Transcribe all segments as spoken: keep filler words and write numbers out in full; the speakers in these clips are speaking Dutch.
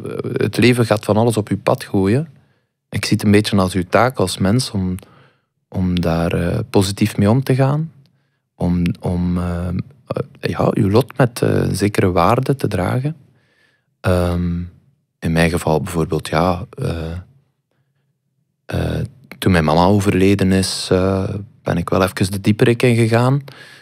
het leven gaat van alles op je pad gooien. Ik zie het een beetje als uw taak als mens om, om daar uh, positief mee om te gaan. Om, om uh, uh, ja, uw lot met uh, zekere waarde te dragen. Um, in mijn geval bijvoorbeeld, ja... Uh, uh, toen mijn mama overleden is, uh, ben ik wel even de dieperik ingegaan.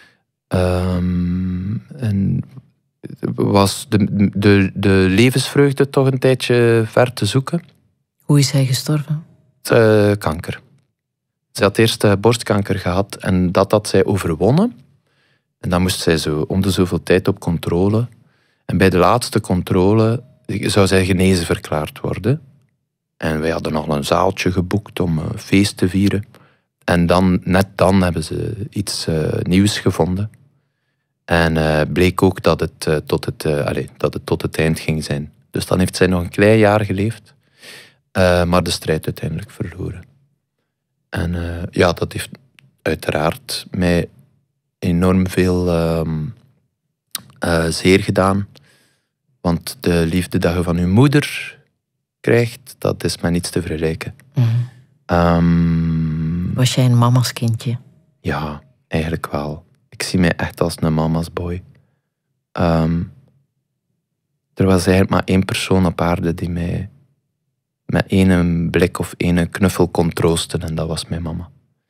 Um, en was de, de, de levensvreugde toch een tijdje ver te zoeken. Hoe is hij gestorven? Uh, kanker. Ze had eerst uh, borstkanker gehad en dat had zij overwonnen. En dan moest zij zo om de zoveel tijd op controle. En bij de laatste controle zou zij genezen verklaard worden. En wij hadden al een zaaltje geboekt om een feest te vieren. En dan, net dan hebben ze iets uh, nieuws gevonden. En uh, bleek ook dat het, uh, tot het, uh, allez, dat het tot het eind ging zijn. Dus dan heeft zij nog een klein jaar geleefd. Uh, maar de strijd uiteindelijk verloren. En uh, ja, dat heeft uiteraard mij enorm veel uh, uh, zeer gedaan. Want de liefde dat je van je moeder krijgt, dat is met niets te vergelijken. Mm-hmm. Um, Was jij een mama's kindje? Ja, eigenlijk wel. Ik zie mij echt als een mama's boy. Um, er was eigenlijk maar één persoon op aarde die mij met één blik of één knuffel kon troosten. En dat was mijn mama.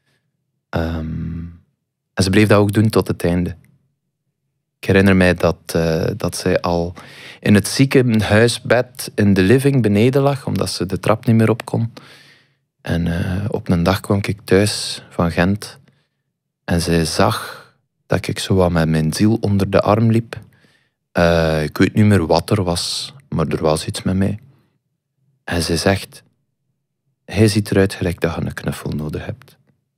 Um, en ze bleef dat ook doen tot het einde. Ik herinner mij dat, uh, dat zij al in het ziekenhuisbed in de living beneden lag, omdat ze de trap niet meer op kon. En uh, op een dag kwam ik thuis van Gent. En zij zag dat ik zo wat met mijn ziel onder de arm liep. Uh, ik weet niet meer wat er was, maar er was iets met mij. En ze zegt, hij ziet eruit gelijk dat je een knuffel nodig hebt.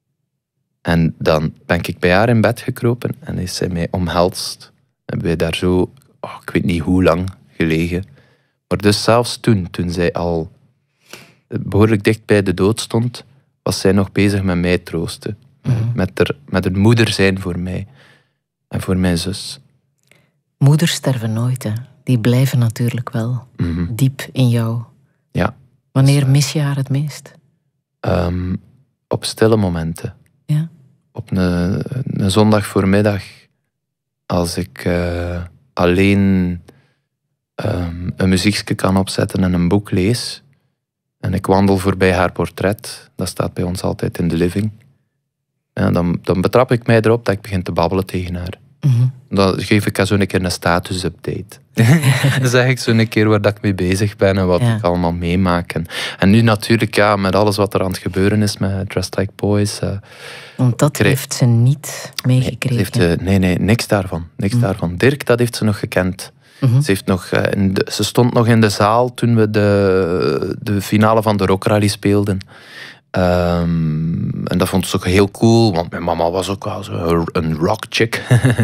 En dan ben ik bij haar in bed gekropen en is zij mij omhelst. Hebben wij daar zo, oh, ik weet niet hoe lang, gelegen. Maar dus zelfs toen, toen zij al behoorlijk dicht bij de dood stond, was zij nog bezig met mij troosten. Mm-hmm. Met er, met het moeder zijn voor mij. En voor mijn zus. Moeders sterven nooit, hè. Die blijven natuurlijk wel. Mm-hmm. Diep in jou. Ja. Wanneer mis je haar het meest? Um, op stille momenten. Ja? Op een, een zondag voormiddag, als ik uh, alleen um, een muziekje kan opzetten en een boek lees. En ik wandel voorbij haar portret. Dat staat bij ons altijd in de living. En dan, dan betrap ik mij erop dat ik begin te babbelen tegen haar. Mm-hmm. Dan geef ik haar zo'n keer een status-update. Dan zeg ik zo'n keer waar dat ik mee bezig ben en wat ja. ik allemaal meemaak. En, en nu natuurlijk, ja, met alles wat er aan het gebeuren is met Dressed Like Boys. Uh, Want dat kreeg... heeft ze niet meegekregen. Nee, heeft, uh, nee, nee, niks daarvan. Niks mm. daarvan. Dirk, dat heeft ze nog gekend. Mm-hmm. Ze, heeft nog, uh, in de, ze stond nog in de zaal toen we de, de finale van de Rock Rally speelden. Um, en dat vond ze ook heel cool, want mijn mama was ook wel zo een rock chick.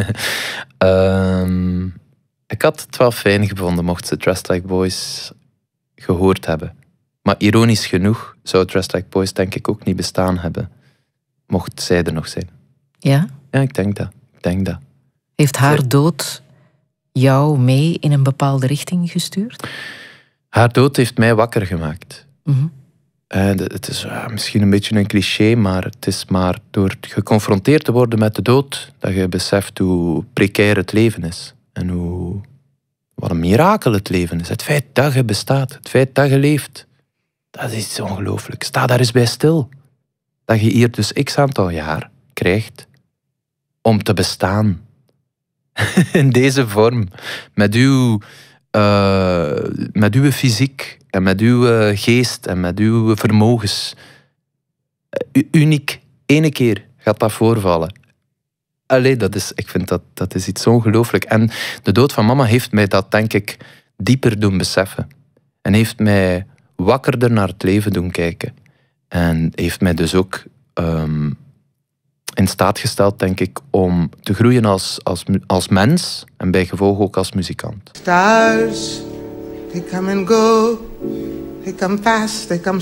um, ik had het wel fijn gevonden mocht ze Dressed Like Boys gehoord hebben. Maar ironisch genoeg zou Dressed Like Boys denk ik ook niet bestaan hebben, mocht zij er nog zijn. Ja? Ja, ik denk dat. Ik denk dat. Heeft haar dood jou mee in een bepaalde richting gestuurd? Haar dood heeft mij wakker gemaakt. Mm-hmm. Uh, het is uh, misschien een beetje een cliché, maar het is maar door geconfronteerd te worden met de dood dat je beseft hoe precair het leven is. En hoe, wat een mirakel het leven is. Het feit dat je bestaat, het feit dat je leeft, dat is iets ongelooflijks. Sta daar eens bij stil. Dat je hier dus x aantal jaar krijgt om te bestaan. In deze vorm. Met uw, uh, met uw fysiek. En met uw geest en met uw vermogens. U- uniek. Ene keer gaat dat voorvallen. Allee, dat is, ik vind dat, dat is iets ongelooflijk. En de dood van mama heeft mij dat, denk ik, dieper doen beseffen. En heeft mij wakkerder naar het leven doen kijken. En heeft mij dus ook um, in staat gesteld, denk ik, om te groeien als, als, als mens. En bij gevolg ook als muzikant. Stars, they come and go. They come fast, they come